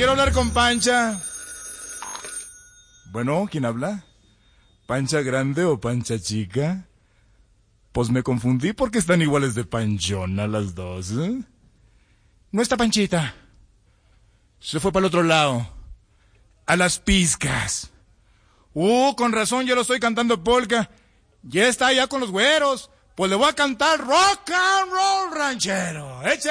quiero hablar con Pancha. Bueno, ¿quién habla? ¿Pancha grande o Pancha chica? Pues me confundí porque están iguales de panchona las dos, ¿eh? No está Panchita. Se fue para el otro lado. A las pizcas. Con razón yo lo estoy cantando polka. Ya está allá con los güeros. Pues le voy a cantar rock and roll ranchero.